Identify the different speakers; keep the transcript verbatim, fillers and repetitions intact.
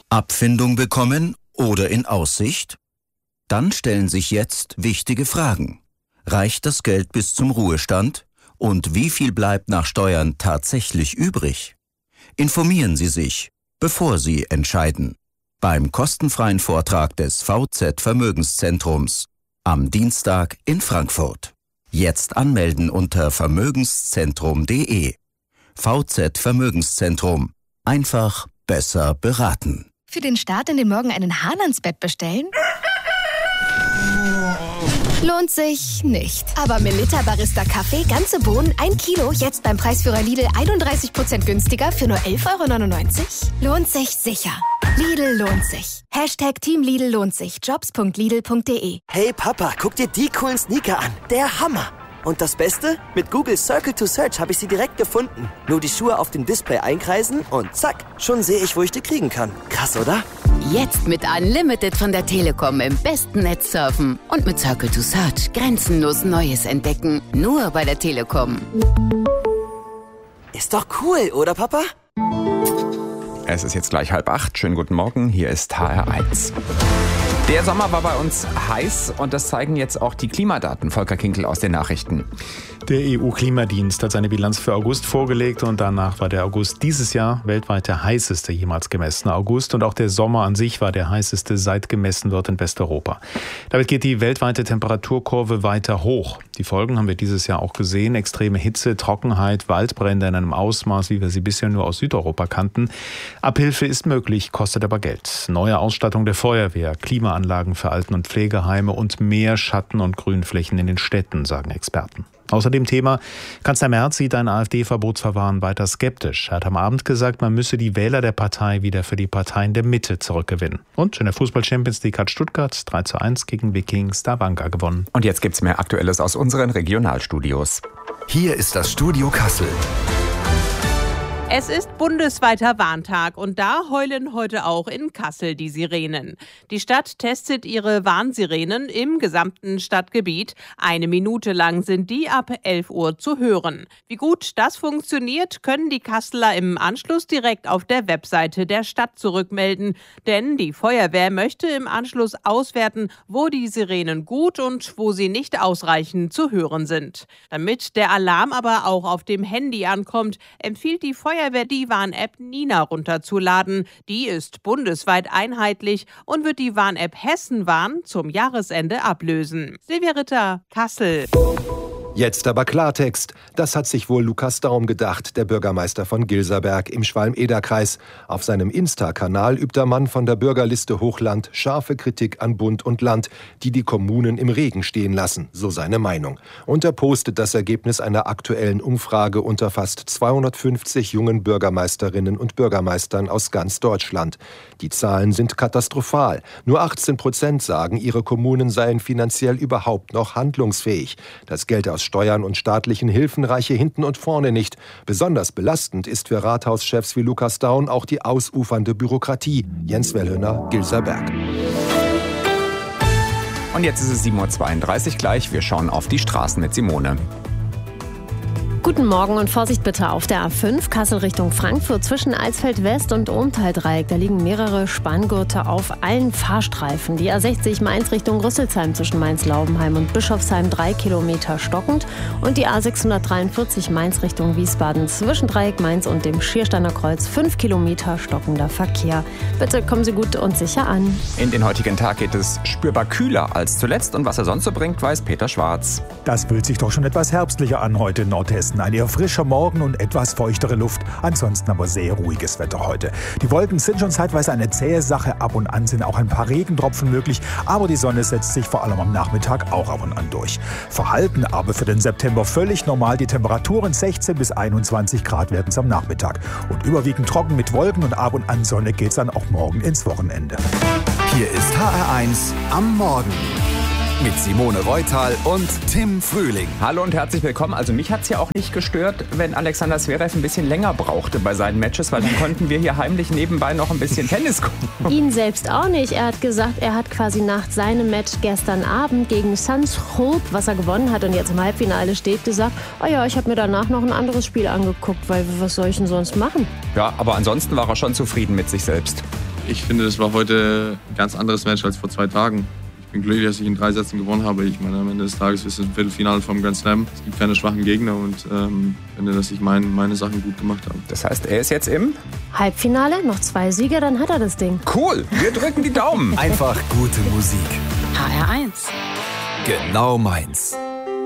Speaker 1: Abfindung bekommen oder in Aussicht? Dann stellen sich jetzt wichtige Fragen. Reicht das Geld bis zum Ruhestand? Und wie viel bleibt nach Steuern tatsächlich übrig? Informieren Sie sich, bevor Sie entscheiden. Beim kostenfreien Vortrag des V Z Vermögenszentrums am Dienstag in Frankfurt. Jetzt anmelden unter vermögenszentrum punkt de. V Z Vermögenszentrum. Einfach besser beraten.
Speaker 2: Für den Start in den Morgen einen Hahn ans Bett bestellen? Lohnt sich nicht. Aber Melitta Barista Kaffee, ganze Bohnen, ein Kilo, jetzt beim Preisführer Lidl einunddreißig Prozent günstiger für nur elf Euro neunundneunzig? Lohnt sich sicher. Lidl lohnt sich. Hashtag Team Lidl lohnt sich. Jobs punkt lidl punkt de.
Speaker 3: Hey Papa, guck dir die coolen Sneaker an. Der Hammer. Und das Beste? Mit Google Circle to Search habe ich sie direkt gefunden. Nur die Schuhe auf dem Display einkreisen und zack, schon sehe ich, wo ich die kriegen kann. Krass, oder?
Speaker 4: Jetzt mit Unlimited von der Telekom im besten Netz surfen. Und mit Circle to Search grenzenlos Neues entdecken. Nur bei der Telekom.
Speaker 3: Ist doch cool, oder Papa?
Speaker 5: Es ist jetzt gleich halb acht. Schönen guten Morgen, hier ist H R eins. Der Sommer war bei uns heiß und das zeigen jetzt auch die Klimadaten. Volker Kinkel aus den Nachrichten.
Speaker 6: Der E U-Klimadienst hat seine Bilanz für August vorgelegt und danach war der August dieses Jahr weltweit der heißeste jemals gemessene August und auch der Sommer an sich war der heißeste, seit gemessen wird in Westeuropa. Damit geht die weltweite Temperaturkurve weiter hoch. Die Folgen haben wir dieses Jahr auch gesehen. Extreme Hitze, Trockenheit, Waldbrände in einem Ausmaß, wie wir sie bisher nur aus Südeuropa kannten. Abhilfe ist möglich, kostet aber Geld. Neue Ausstattung der Feuerwehr, Klimaanlagen für Alten- und Pflegeheime und mehr Schatten- und Grünflächen in den Städten, sagen Experten. Außer dem Thema, Kanzler Merz sieht ein AfD-Verbotsverfahren weiter skeptisch. Er hat am Abend gesagt, man müsse die Wähler der Partei wieder für die Parteien der Mitte zurückgewinnen. Und in der Fußball-Champions League hat Stuttgart drei zu eins gegen Viking Stavanger gewonnen.
Speaker 5: Und jetzt gibt's mehr Aktuelles aus unseren Regionalstudios.
Speaker 7: Hier ist das Studio Kassel.
Speaker 8: Es ist bundesweiter Warntag und da heulen heute auch in Kassel die Sirenen. Die Stadt testet ihre Warnsirenen im gesamten Stadtgebiet. Eine Minute lang sind die ab elf Uhr zu hören. Wie gut das funktioniert, können die Kasseler im Anschluss direkt auf der Webseite der Stadt zurückmelden. Denn die Feuerwehr möchte im Anschluss auswerten, wo die Sirenen gut und wo sie nicht ausreichend zu hören sind. Damit der Alarm aber auch auf dem Handy ankommt, empfiehlt die Feuerwehr die Warn-App Nina runterzuladen. Die ist bundesweit einheitlich und wird die Warn-App Hessen-Warn zum Jahresende ablösen. Silvia Ritter, Kassel.
Speaker 9: Jetzt aber Klartext. Das hat sich wohl Lukas Daum gedacht, der Bürgermeister von Gilserberg im Schwalm-Eder-Kreis. Auf seinem Insta-Kanal übt der Mann von der Bürgerliste Hochland scharfe Kritik an Bund und Land, die die Kommunen im Regen stehen lassen, so seine Meinung. Und er postet das Ergebnis einer aktuellen Umfrage unter fast zweihundertfünfzig jungen Bürgermeisterinnen und Bürgermeistern aus ganz Deutschland. Die Zahlen sind katastrophal. Nur achtzehn Prozent sagen, ihre Kommunen seien finanziell überhaupt noch handlungsfähig. Das Geld aus Steuern und staatlichen Hilfen reiche hinten und vorne nicht. Besonders belastend ist für Rathauschefs wie Lukas Daum auch die ausufernde Bürokratie. Jens Wellhöner, Gilserberg.
Speaker 5: Und jetzt ist es sieben Uhr zweiunddreißig gleich. Wir schauen auf die Straßen mit Simone.
Speaker 10: Guten Morgen und Vorsicht bitte auf der A fünf, Kassel Richtung Frankfurt zwischen Eisfeld West und Ohmtal-Dreieck. Da liegen mehrere Spanngurte auf allen Fahrstreifen. Die A sechzig Mainz Richtung Rüsselsheim zwischen Mainz-Laubenheim und Bischofsheim drei Kilometer stockend. Und die A sechshundertdreiundvierzig Mainz Richtung Wiesbaden zwischen Dreieck Mainz und dem Schiersteiner Kreuz fünf Kilometer stockender Verkehr. Bitte kommen Sie gut und sicher an.
Speaker 5: In den heutigen Tag geht es spürbar kühler als zuletzt. Und was er sonst so bringt, weiß Peter Schwarz.
Speaker 11: Das fühlt sich doch schon etwas herbstlicher an heute in Nordhessen. Ein eher frischer Morgen und etwas feuchtere Luft. Ansonsten aber sehr ruhiges Wetter heute. Die Wolken sind schon zeitweise eine zähe Sache. Ab und an sind auch ein paar Regentropfen möglich. Aber die Sonne setzt sich vor allem am Nachmittag auch ab und an durch. Verhalten aber für den September völlig normal. Die Temperaturen sechzehn bis einundzwanzig Grad werden es am Nachmittag. Und überwiegend trocken mit Wolken und ab und an Sonne geht es dann auch morgen ins Wochenende.
Speaker 7: Hier ist H R eins am Morgen. Mit Simone Reutal und Tim Frühling.
Speaker 5: Hallo und herzlich willkommen. Also mich hat es ja auch nicht gestört, wenn Alexander Zverev ein bisschen länger brauchte bei seinen Matches, weil dann konnten wir hier heimlich nebenbei noch ein bisschen Tennis gucken.
Speaker 10: Ihn selbst auch nicht. Er hat gesagt, er hat quasi nach seinem Match gestern Abend gegen Sanskrup, was er gewonnen hat und jetzt im Halbfinale steht, gesagt, oh ja, ich habe mir danach noch ein anderes Spiel angeguckt, weil was soll ich denn sonst machen?
Speaker 5: Ja, aber ansonsten war er schon zufrieden mit sich selbst.
Speaker 12: Ich finde, das war heute ein ganz anderes Match als vor zwei Tagen. Ich bin glücklich, dass ich in drei Sätzen gewonnen habe. Ich meine, am Ende des Tages ist es ein Viertelfinale vom Grand Slam. Es gibt keine schwachen Gegner und ähm, finde, dass ich mein, meine Sachen gut gemacht habe.
Speaker 5: Das heißt, er ist jetzt im
Speaker 10: Halbfinale, noch zwei Siege, dann hat er das Ding.
Speaker 5: Cool, wir drücken die Daumen.
Speaker 7: Einfach gute Musik.
Speaker 4: H R eins.
Speaker 7: Genau meins.